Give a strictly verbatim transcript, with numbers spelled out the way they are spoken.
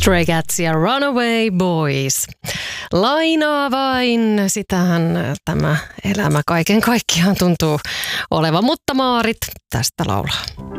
Stray Cats ja Runaway Boys. Lainaa vain, sitähän tämä elämä kaiken kaikkiaan tuntuu olevan, mutta Maarit tästä laulaa.